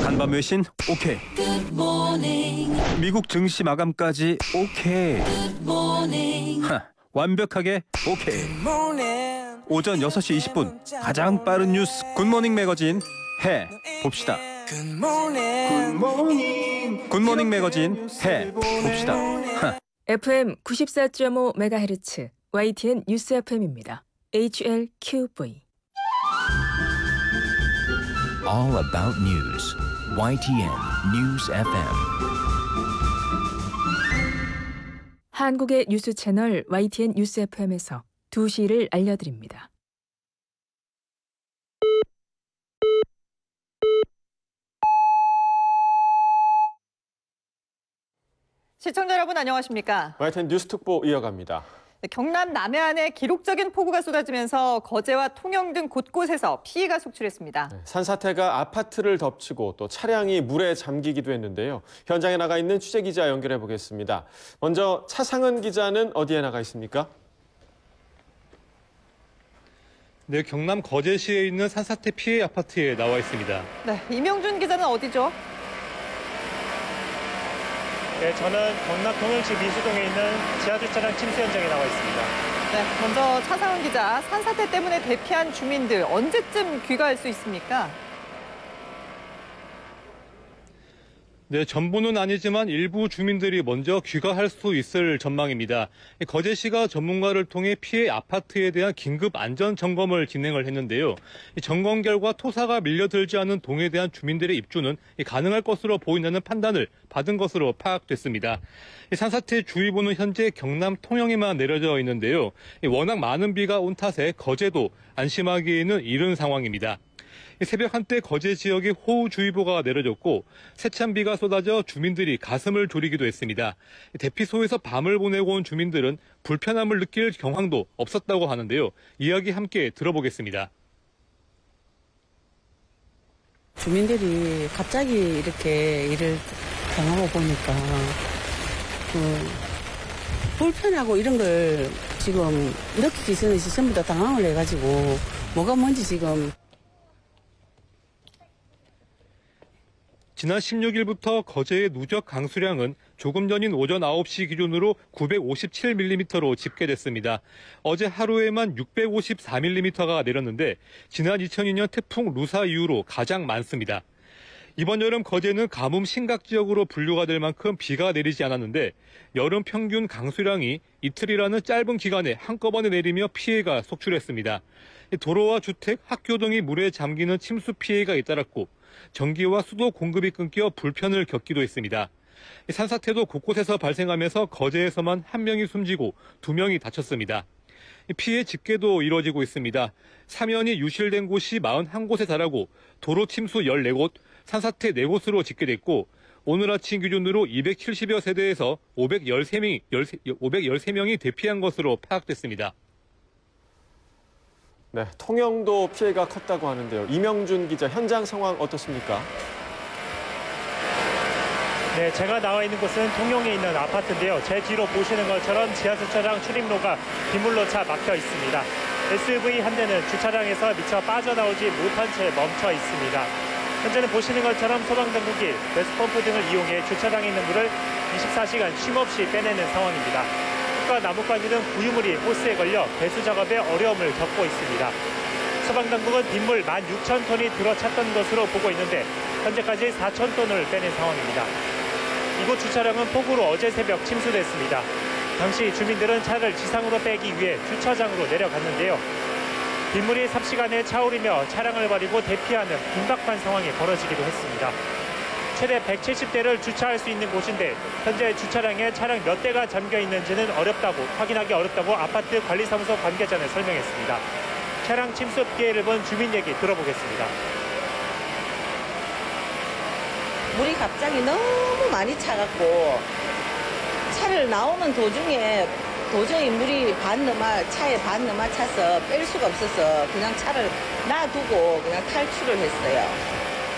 간밤 외신 오케이. 미국 증시 마감까지 오케이. 완벽하게 오케이. 오전 6시 20분 가장 빠른 뉴스 굿모닝 매거진 해 봅시다. 굿모닝 매거진 해 봅시다. FM 94.5MHz YTN 뉴스 FM입니다. HLQV. All about news. YTN News FM. 한국의 뉴스 채널 YTN 뉴스 FM에서 2시를 알려드립니다. 시청자 여러분 안녕하십니까? YTN 뉴스 특보 이어갑니다. 경남 남해안에 기록적인 폭우가 쏟아지면서 거제와 통영 등 곳곳에서 피해가 속출했습니다. 산사태가 아파트를 덮치고 또 차량이 물에 잠기기도 했는데요. 현장에 나가 있는 취재기자 연결해 보겠습니다. 먼저 차상은 기자는 어디에 나가 있습니까? 네, 경남 거제시에 있는 산사태 피해 아파트에 나와 있습니다. 네, 이명준 기자는 어디죠? 네, 저는 경남 통영시 미수동에 있는 지하주차장 침수 현장에 나와 있습니다. 네, 먼저 차상은 기자, 산사태 때문에 대피한 주민들 언제쯤 귀가할 수 있습니까? 네, 전부는 아니지만 일부 주민들이 먼저 귀가할 수 있을 전망입니다. 거제시가 전문가를 통해 피해 아파트에 대한 긴급 안전 점검을 진행을 했는데요. 점검 결과 토사가 밀려들지 않은 동에 대한 주민들의 입주는 가능할 것으로 보인다는 판단을 받은 것으로 파악됐습니다. 산사태 주의보는 현재 경남 통영에만 내려져 있는데요. 워낙 많은 비가 온 탓에 거제도 안심하기에는 이른 상황입니다. 새벽 한때 거제 지역에 호우주의보가 내려졌고 세찬 비가 쏟아져 주민들이 가슴을 졸이기도 했습니다. 대피소에서 밤을 보내고 온 주민들은 불편함을 느낄 경황도 없었다고 하는데요. 이야기 함께 들어보겠습니다. 주민들이 갑자기 이렇게 일을 당하고 보니까 불편하고 이런 걸 지금 느끼기 전에 전부 다 당황을 해가지고 뭐가 뭔지 지금. 지난 16일부터 거제의 누적 강수량은 조금 전인 오전 9시 기준으로 957mm로 집계됐습니다. 어제 하루에만 654mm가 내렸는데 지난 2002년 태풍 루사 이후로 가장 많습니다. 이번 여름 거제는 가뭄 심각 지역으로 분류가 될 만큼 비가 내리지 않았는데 여름 평균 강수량이 이틀이라는 짧은 기간에 한꺼번에 내리며 피해가 속출했습니다. 도로와 주택, 학교 등이 물에 잠기는 침수 피해가 잇따랐고 전기와 수도 공급이 끊겨 불편을 겪기도 했습니다. 산사태도 곳곳에서 발생하면서 거제에서만 1명이 숨지고 2명이 다쳤습니다. 피해 집계도 이루어지고 있습니다. 사면이 유실된 곳이 41곳에 달하고 도로 침수 14곳, 산사태 4곳으로 집계됐고 오늘 아침 기준으로 270여 세대에서 513명이 대피한 것으로 파악됐습니다. 네, 통영도 피해가 컸다고 하는데요. 이명준 기자, 현장 상황 어떻습니까? 네, 제가 나와 있는 곳은 통영에 있는 아파트인데요. 제 뒤로 보시는 것처럼 지하주차장 출입로가 빗물로 차 막혀 있습니다. SUV 한 대는 주차장에서 미처 빠져나오지 못한 채 멈춰 있습니다. 현재는 보시는 것처럼 소방당국이 배수펌프 등을 이용해 주차장에 있는 물을 24시간 쉼없이 빼내는 상황입니다. 흙과 나뭇가지 등 구유물이 호스에 걸려 배수 작업에 어려움을 겪고 있습니다. 소방당국은 빗물 16,000톤이 들어찼던 것으로 보고 있는데 현재까지 4,000톤을 빼낸 상황입니다. 이곳 주차장은 폭우로 어제 새벽 침수됐습니다. 당시 주민들은 차를 지상으로 빼기 위해 주차장으로 내려갔는데요. 빗물이 삽시간에 차오르며 차량을 버리고 대피하는 긴박한 상황이 벌어지기도 했습니다. 최대 170대를 주차할 수 있는 곳인데 현재 주차장에 차량 몇 대가 잠겨 있는지는 확인하기 어렵다고 아파트 관리사무소 관계자는 설명했습니다. 차량 침수 피해를 본 주민 얘기 들어보겠습니다. 물이 갑자기 너무 많이 차갖고 차를 나오는 도중에 도저히 물이 차에 반 넘어 차서 뺄 수가 없어서 그냥 차를 놔두고 그냥 탈출을 했어요.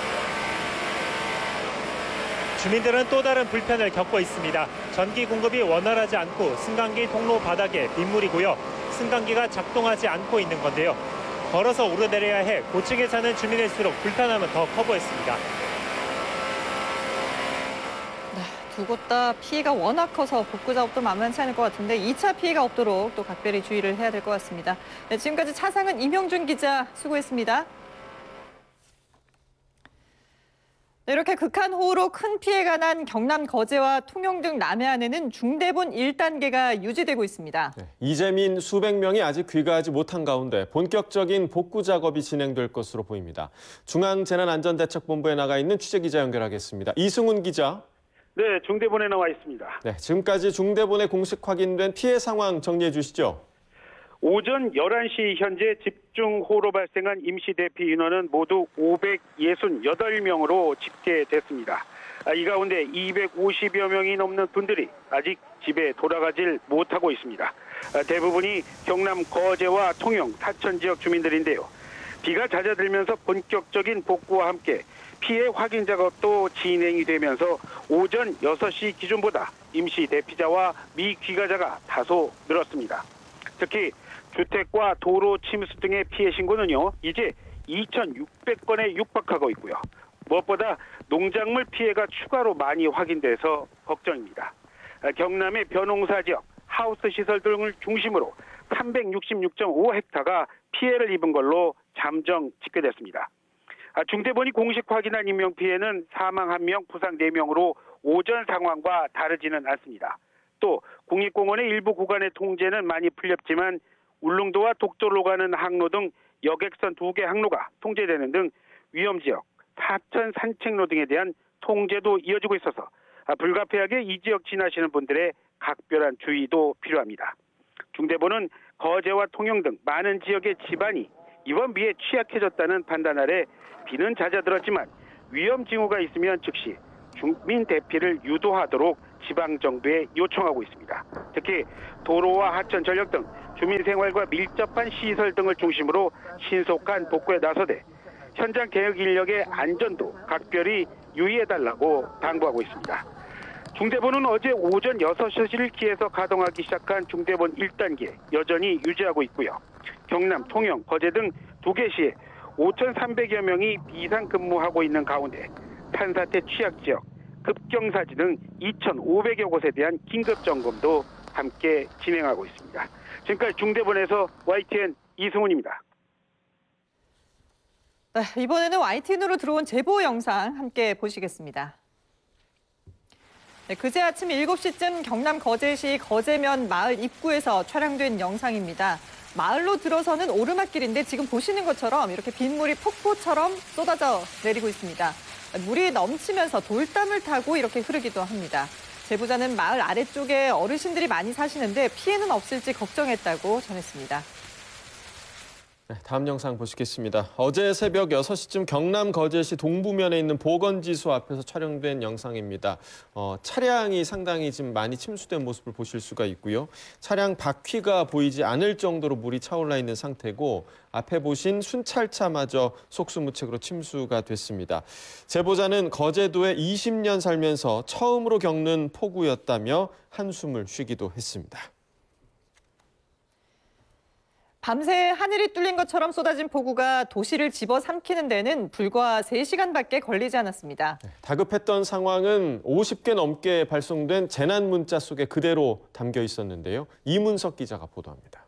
주민들은 또 다른 불편을 겪고 있습니다. 전기 공급이 원활하지 않고 승강기 통로 바닥에 빗물이고요. 승강기가 작동하지 않고 있는 건데요. 걸어서 오르내려야 해 고층에 사는 주민일수록 불편함은 더 커 보였습니다. 두 곳 다 피해가 워낙 커서 복구 작업도 만만치 않을 것 같은데 2차 피해가 없도록 또 각별히 주의를 해야 될 것 같습니다. 네, 지금까지 차상은 임형준 기자 수고했습니다. 네, 이렇게 극한호우로 큰 피해가 난 경남 거제와 통영 등 남해안에는 중대본 1단계가 유지되고 있습니다. 네, 이재민 수백 명이 아직 귀가하지 못한 가운데 본격적인 복구 작업이 진행될 것으로 보입니다. 중앙재난안전대책본부에 나가 있는 취재기자 연결하겠습니다. 이승훈 기자. 네, 중대본에 나와 있습니다. 네, 지금까지 중대본에 공식 확인된 피해 상황 정리해 주시죠. 오전 11시 현재 집중호우로 발생한 임시 대피 인원은 모두 568명으로 집계됐습니다. 이 가운데 250여 명이 넘는 분들이 아직 집에 돌아가질 못하고 있습니다. 대부분이 경남 거제와 통영, 사천 지역 주민들인데요. 비가 잦아들면서 본격적인 복구와 함께 피해 확인 작업도 진행이 되면서 오전 6시 기준보다 임시 대피자와 미귀가자가 다소 늘었습니다. 특히 주택과 도로 침수 등의 피해 신고는요, 이제 2,600건에 육박하고 있고요. 무엇보다 농작물 피해가 추가로 많이 확인돼서 걱정입니다. 경남의 벼농사 지역, 하우스 시설 등을 중심으로 366.5헥타가 피해를 입은 걸로 잠정 집계됐습니다. 중대본이 공식 확인한 인명 피해는 사망 1명, 부상 4명으로 오전 상황과 다르지는 않습니다. 또 국립공원의 일부 구간의 통제는 많이 풀렸지만 울릉도와 독도로 가는 항로 등 여객선 2개 항로가 통제되는 등 위험지역, 사천 산책로 등에 대한 통제도 이어지고 있어서 불가피하게 이 지역 지나시는 분들의 각별한 주의도 필요합니다. 중대본은 거제와 통영 등 많은 지역의 지반이 이번 비에 취약해졌다는 판단 아래 비는 잦아들었지만 위험 징후가 있으면 즉시 주민 대피를 유도하도록 지방정부에 요청하고 있습니다. 특히 도로와 하천 전력 등 주민 생활과 밀접한 시설 등을 중심으로 신속한 복구에 나서되 현장 대응 인력의 안전도 각별히 유의해달라고 당부하고 있습니다. 중대본은 어제 오전 6시를 기해서 가동하기 시작한 중대본 1단계 여전히 유지하고 있고요. 경남, 통영, 거제 등 2개 시에 5,300여 명이 비상근무하고 있는 가운데 산사태 취약지역, 급경사지 등 2,500여 곳에 대한 긴급점검도 함께 진행하고 있습니다. 지금까지 중대본에서 YTN 이승훈입니다. 네, 이번에는 YTN으로 들어온 제보 영상 함께 보시겠습니다. 네, 그제 아침 7시쯤 경남 거제시 거제면 마을 입구에서 촬영된 영상입니다. 마을로 들어서는 오르막길인데 지금 보시는 것처럼 이렇게 빗물이 폭포처럼 쏟아져 내리고 있습니다. 물이 넘치면서 돌담을 타고 이렇게 흐르기도 합니다. 제보자는 마을 아래쪽에 어르신들이 많이 사시는데 피해는 없을지 걱정했다고 전했습니다. 네, 다음 영상 보시겠습니다. 어제 새벽 6시쯤 경남 거제시 동부면에 있는 보건지수 앞에서 촬영된 영상입니다. 차량이 상당히 지금 많이 침수된 모습을 보실 수가 있고요. 차량 바퀴가 보이지 않을 정도로 물이 차올라 있는 상태고 앞에 보신 순찰차마저 속수무책으로 침수가 됐습니다. 제보자는 거제도에 20년 살면서 처음으로 겪는 폭우였다며 한숨을 쉬기도 했습니다. 밤새 하늘이 뚫린 것처럼 쏟아진 폭우가 도시를 집어삼키는 데는 불과 3시간밖에 걸리지 않았습니다. 다급했던 상황은 50개 넘게 발송된 재난 문자 속에 그대로 담겨 있었는데요. 이문석 기자가 보도합니다.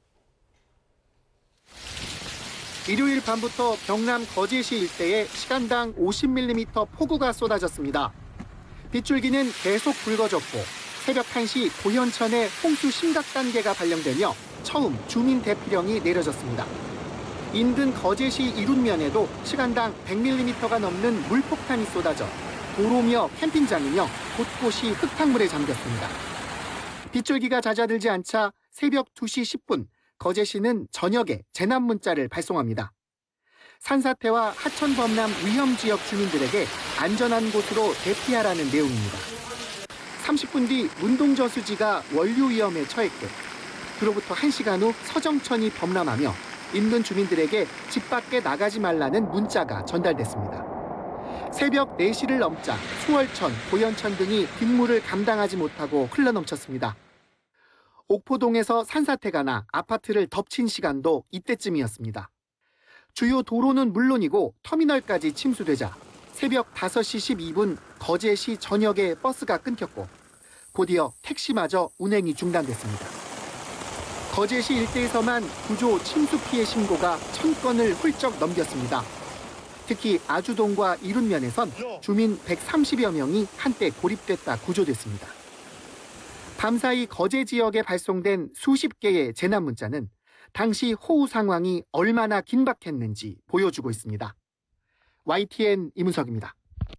일요일 밤부터 경남 거제시 일대에 시간당 50mm 폭우가 쏟아졌습니다. 빗줄기는 계속 붉어졌고 새벽 1시 고현천에 홍수 심각 단계가 발령되며 처음 주민 대피령이 내려졌습니다. 인근 거제시 이룬면에도 시간당 100mm가 넘는 물폭탄이 쏟아져 도로며 캠핑장이며 곳곳이 흙탕물에 잠겼습니다. 빗줄기가 잦아들지 않자 새벽 2시 10분 거제시는 저녁에 재난 문자를 발송합니다. 산사태와 하천 범람 위험 지역 주민들에게 안전한 곳으로 대피하라는 내용입니다. 30분 뒤 문동저수지가 원류 위험에 처했고 그로부터 1시간 후 서정천이 범람하며 인근 주민들에게 집 밖에 나가지 말라는 문자가 전달됐습니다. 새벽 4시를 넘자 수월천, 고현천 등이 빗물을 감당하지 못하고 흘러넘쳤습니다. 옥포동에서 산사태가 나 아파트를 덮친 시간도 이때쯤이었습니다. 주요 도로는 물론이고 터미널까지 침수되자 새벽 5시 12분 거제시 전역에 버스가 끊겼고 곧이어 택시마저 운행이 중단됐습니다. 거제시 일대에서만 구조 침수 피해 신고가 1000건을 훌쩍 넘겼습니다. 특히 아주동과 이룬면에선 주민 130여 명이 한때 고립됐다 구조됐습니다. 밤사이 거제 지역에 발송된 수십 개의 재난 문자는 당시 호우 상황이 얼마나 긴박했는지 보여주고 있습니다. YTN 이문석입니다.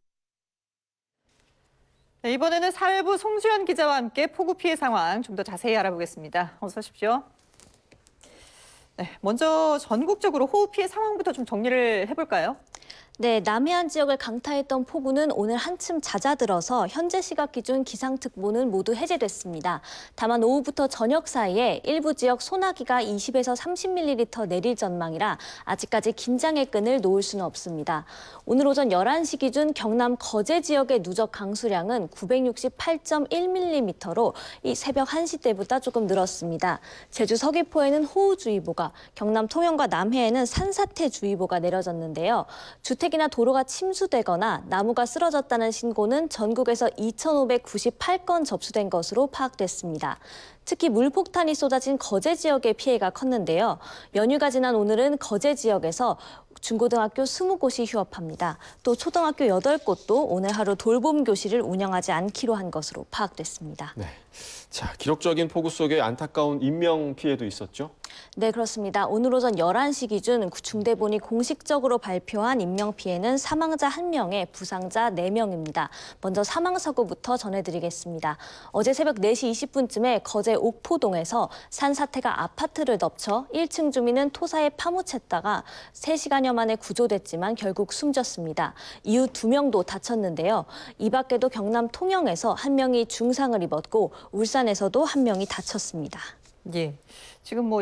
네, 이번에는 사회부 송주현 기자와 함께 폭우 피해 상황 좀 더 자세히 알아보겠습니다. 어서 오십시오. 네, 먼저 전국적으로 호우 피해 상황부터 좀 정리를 해볼까요? 네, 남해안 지역을 강타했던 폭우는 오늘 한층 잦아들어서 현재 시각 기준 기상특보는 모두 해제됐습니다. 다만 오후부터 저녁 사이에 일부 지역 소나기가 20에서 30mm 내릴 전망이라 아직까지 긴장의 끈을 놓을 수는 없습니다. 오늘 오전 11시 기준 경남 거제 지역의 누적 강수량은 968.1mm로 이 새벽 1시 때보다 조금 늘었습니다. 제주 서귀포에는 호우주의보가, 경남 통영과 남해에는 산사태주의보가 내려졌는데요. 주택이나 도로가 침수되거나 나무가 쓰러졌다는 신고는 전국에서 2,598건 접수된 것으로 파악됐습니다. 특히 물폭탄이 쏟아진 거제 지역의 피해가 컸는데요. 연휴가 지난 오늘은 거제 지역에서 중고등학교 20곳이 휴업합니다. 또 초등학교 8곳도 오늘 하루 돌봄 교실을 운영하지 않기로 한 것으로 파악됐습니다. 네. 자, 기록적인 폭우 속에 안타까운 인명 피해도 있었죠? 네, 그렇습니다. 오늘 오전 11시 기준 중대본이 공식적으로 발표한 인명피해는 사망자 1명에 부상자 4명입니다. 먼저 사망사고부터 전해드리겠습니다. 어제 새벽 4시 20분쯤에 거제 옥포동에서 산사태가 아파트를 덮쳐 1층 주민은 토사에 파묻혔다가 3시간여 만에 구조됐지만 결국 숨졌습니다. 이후 2명도 다쳤는데요. 이 밖에도 경남 통영에서 1명이 중상을 입었고 울산에서도 1명이 다쳤습니다. 예, 지금